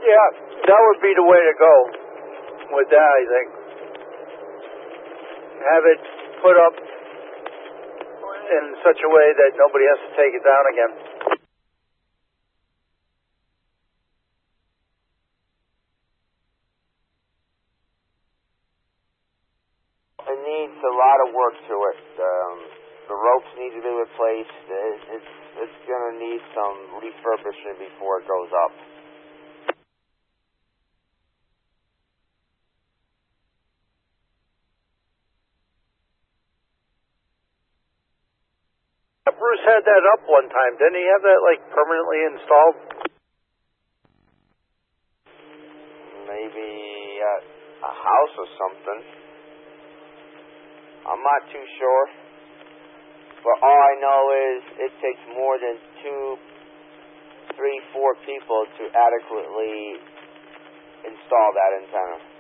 Yeah, that would be the way to go with that, I think. Have it put up in such a way that nobody has to take it down again. It needs a lot of work to it. The ropes need to be replaced. It's going to need some refurbishment before it goes up. Bruce had that up one time. Didn't he have that, like, permanently installed? Maybe at a house or something. I'm not too sure. But all I know is it takes more than 2, 3, 4 people to adequately install that antenna.